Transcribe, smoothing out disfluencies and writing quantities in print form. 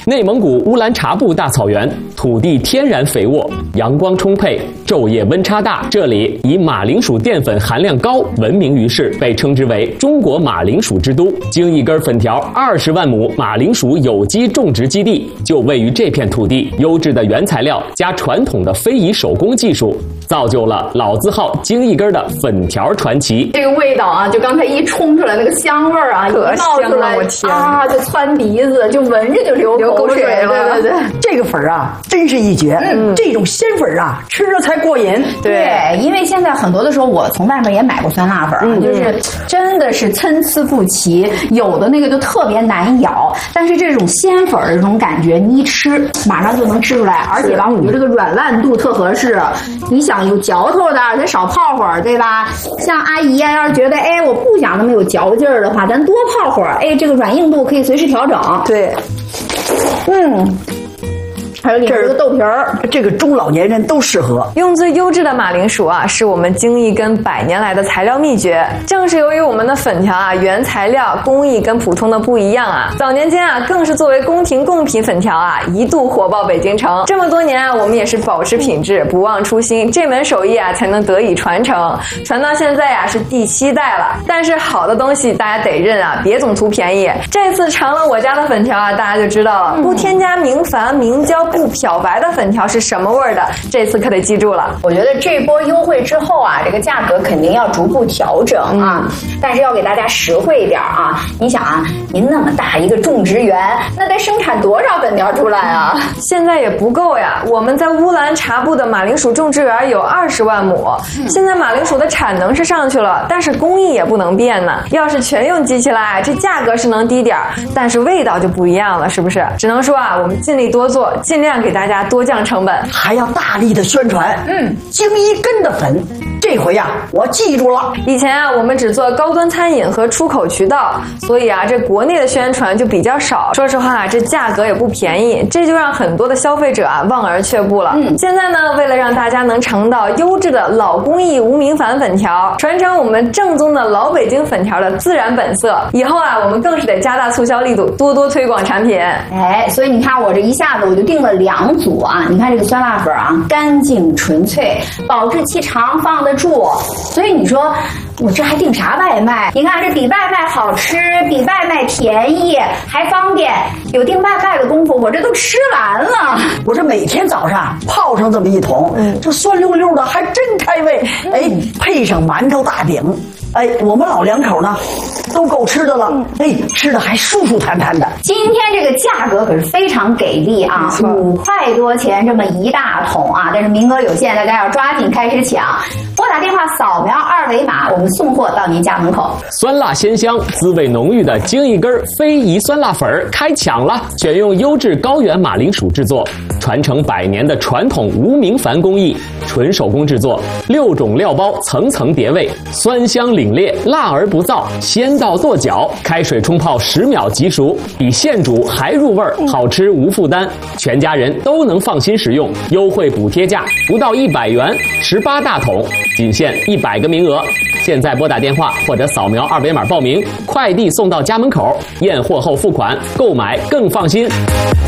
内蒙古乌兰察布大草原土地天然肥沃，阳光充沛，昼夜温差大。这里以马铃薯淀粉含量高闻名于世，被称之为中国马铃薯之都。京一根粉条20万亩马铃薯有机种植基地就位于这片土地，优质的原材料加传统的非遗手工技术，造就了老字号京一根的粉条传奇。 这个味道啊，就刚才一冲出来那个香味儿啊，一冒出来啊，就窜鼻子，就闻着就流口水了。对， 这个粉啊，真是一绝。这种鲜粉啊，吃着才过瘾。 对，因为现在很多的时候，我从外面也买过酸辣粉，就是真的是参差不齐，有的那个就特别难咬，但是这种鲜粉的这种感觉，你一吃马上就能吃出来，而且吧，我觉得这个软烂度特合适。你想有嚼头的，咱少泡会儿，对吧？像阿姨呀，要是觉得我不想那么有嚼劲儿的话，咱多泡会儿，这个软硬度可以随时调整。 对， 还有这个豆皮儿， 这个中老年人都适合。 用最优质的马铃薯啊，是我们京一根100年来的材料秘诀。正是由于我们的粉条啊，原材料工艺跟普通的不一样啊，早年间啊，更是作为宫廷贡品粉条啊，一度火爆北京城。这么多年啊，我们也是保持品质，不忘初心，这门手艺啊，才能得以传承。传到现在啊，是第7代了。但是好的东西大家得认啊，别总图便宜。这次尝了我家的粉条啊，大家就知道了，不添加明矾、明胶、不漂白的粉条是什么味儿的，这次可得记住了。 我觉得这波优惠之后啊，这个价格肯定要逐步调整啊，但是要给大家实惠一点啊。你想啊，您那么大一个种植园，那得生产多少粉条出来啊？ 现在也不够呀。我们在乌兰察布的马铃薯种植园有20万亩，现在马铃薯的产能是上去了，但是工艺也不能变呢。要是全用机器来，这价格是能低点儿，但是味道就不一样了，是不是？只能说啊，我们尽力多做，尽量给大家多降成本， 还要大力的宣传。京一根的粉，这回呀，我记住了。 以前啊，我们只做高端餐饮和出口渠道，所以啊，这国内的宣传就比较少。说实话，这价格也不便宜，这就让很多的消费者啊望而却步了。现在呢，为了让大家能尝到优质的老工艺无明矾粉条，传承我们正宗的老北京粉条的自然本色，以后啊，我们更是得加大促销力度，多多推广产品。 所以你看我这一下子我就订了2组啊。你看这个酸辣粉啊，干净纯粹，保质期长，放得住。所以你说我这还订啥外卖？你看这比外卖好吃，比外卖便宜，还方便。有订外卖的功夫，我这都吃完了。 我这每天早上泡上这么一桶，这酸溜溜的还真开胃。配上馒头大饼，我们老两口呢都够吃的了。吃的还舒舒坦坦的。 今天这个价格可是非常给力啊，5块多钱这么一大桶啊，但是名额有限，大家要抓紧开始抢。拨打电话扫描2维码，我们送货到您家门口。 酸辣鲜香、滋味浓郁的京一根非遗酸辣粉开抢了！选用优质高原马铃薯制作，传承100年的传统无明矾工艺，纯手工制作，6种料包层层叠味，酸香凛冽，辣而不燥，鲜到跺脚。开水冲泡10秒即熟，比现煮还入味儿，好吃无负担，全家人都能放心食用。优惠补贴价不到100元，18大桶，仅限100个名额。现在拨打电话或者扫描2维码报名，快递送到家门口，验货后付款，购买更放心。